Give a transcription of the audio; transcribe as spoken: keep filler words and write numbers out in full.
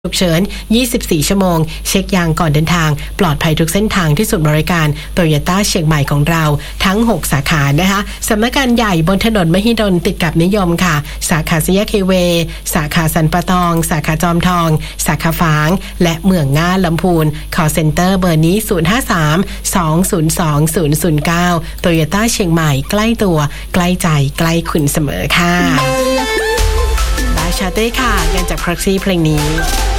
ฉุกเฉินยี่สิบสี่ชั่วโมงเช็คยางก่อนเดินทางปลอดภัยทุกเส้นทางที่ศูนย์บริการโตโยต้าเชียงใหม่ของเราทั้งหกสาขานะคะสำนักงานใหญ่บนถนนมหิดลติดกับนิยมค่ะสาขาสี่แยกเคเวสาขาสันปะตองสาขาจอมทองสาขาฝางและเมืองง่าลำพูน call center เบอร์นี้ศูนย์ ห้า สาม สอง ศูนย์ สอง ศูนย์ ศูนย์ เก้าโตโยต้าเชียงใหม่ใกล้ตัวใกล้ใจใกล้คุณเสมอค่ะบาชาเต้ค่ะกันจาก Proxy เพลงนี้